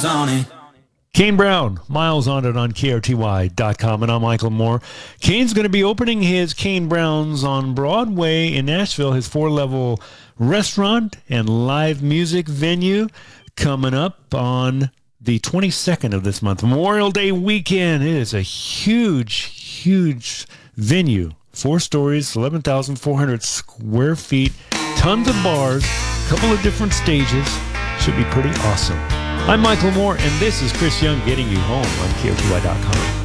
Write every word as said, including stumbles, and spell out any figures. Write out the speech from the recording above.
Miles on it. Kane Brown, Miles on it on K R T Y dot com, and I'm Michael Moore. Kane's going to be opening his Kane Brown's on Broadway in Nashville, his four-level restaurant and live music venue, coming up on the twenty-second of this month, Memorial Day weekend. It is a huge, huge venue. Four stories, eleven thousand four hundred square feet, tons of bars, a couple of different stages. Should be pretty awesome. I'm Michael Moore, and this is Chris Young getting you home on K R T Y dot com.